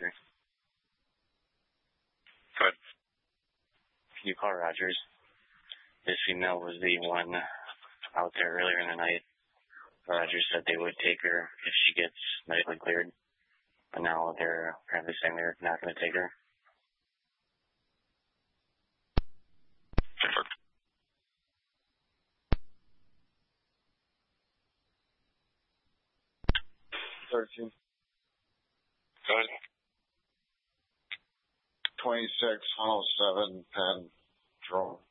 Roger. Good. Can you call Rogers? This female was the one out there earlier in the night. Rogers said they would take her if she gets medically cleared. But now they're apparently saying they're not going to take her. 13. Good. 26, 107, Penn, drone.